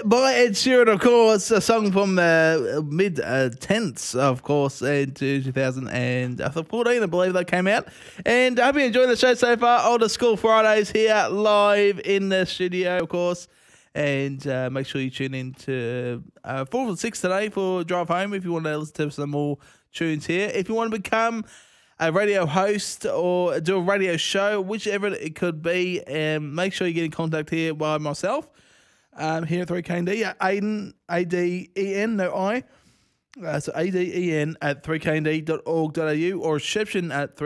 by Ed Sheeran, of course, a song from mid-10th, of course, into 2014, I believe that came out. And I hope you enjoyed the show so far. Older School Fridays here, live in the studio, of course. And make sure you tune in to 4 and 6 today for Drive Home if you want to listen to some more tunes here. If you want to become a radio host or do a radio show, whichever it could be, make sure you get in contact here by myself here at 3KND, Aiden, A-D-E-N, no I. So ADEN at 3KND.org.au or reception at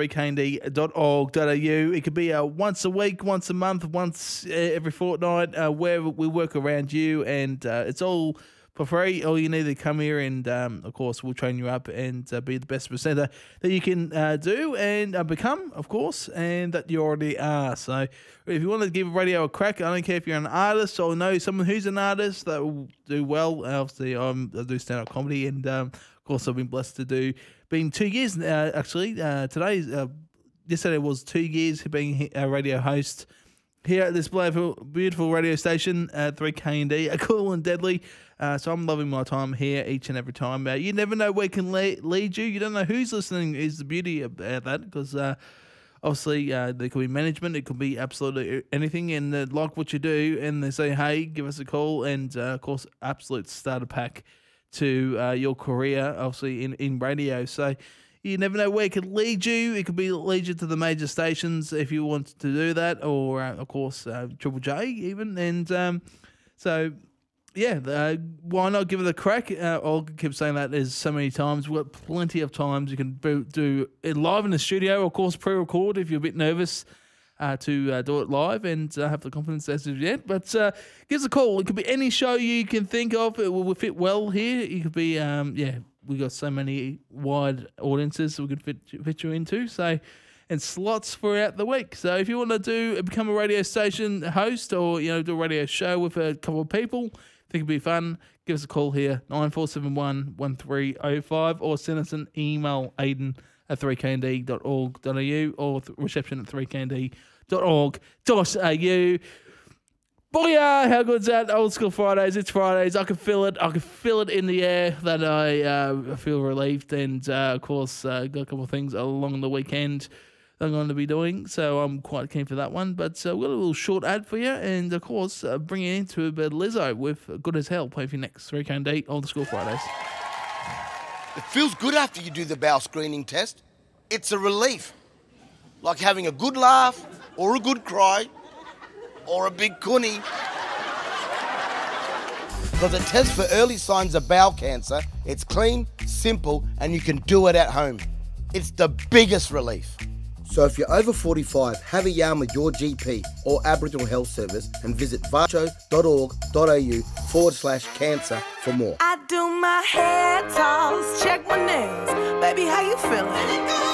3KND.org.au. It could be once a week, once a month, once every fortnight, where we work around you, and it's all for free. All you need to come here and, of course, we'll train you up and be the best presenter that you can do and become, of course, and that you already are. So if you want to give radio a crack, I don't care if you're an artist or know someone who's an artist that will do well. Obviously, I do stand-up comedy, and, of course, I've been blessed to do, been 2 years, actually. Yesterday was 2 years being a radio host here at this beautiful radio station at 3KND, cool and deadly. So I'm loving my time here each and every time. You never know where it can lead you. You don't know who's listening is the beauty about that, because obviously there could be management, it could be absolutely anything, and they like what you do and they say, hey, give us a call, and of course, absolute starter pack to your career, obviously in radio. So you never know where it could lead you. It could lead you to the major stations if you want to do that, or of course Triple J even. And so yeah, why not give it a crack? I'll keep saying that there's so many times. We've got plenty of times you can do it live in the studio, of course pre-record if you're a bit nervous to do it live and have the confidence as of yet. But give us a call. It could be any show you can think of. It will fit well here. It could be, we got so many wide audiences we could fit you into. So, and slots throughout the week. So if you want to become a radio station host, or do a radio show with a couple of people, think it'd be fun, give us a call here, 9471-1305, or send us an email, Aiden at 3knd.org.au or reception at 3knd.org.au. Booyah! How good's that? Old School Fridays. It's Fridays. I can feel it. I can feel it in the air that I feel relieved. And, of course, got a couple of things along the weekend that I'm going to be doing. So I'm quite keen for that one. But we've got a little short ad for you. And, of course, bring it into a bit of Lizzo with Good As Hell. Play for you next 3KND, Old School Fridays. It feels good after you do the bowel screening test. It's a relief. Like having a good laugh or a good cry. Or a big cunny. Because it tests for early signs of bowel cancer. It's clean, simple, and you can do it at home. It's the biggest relief. So if you're over 45, have a yarn with your GP or Aboriginal Health Service and visit varcho.org.au/cancer for more. I do my hair toss, check my nails. Baby, how you feeling?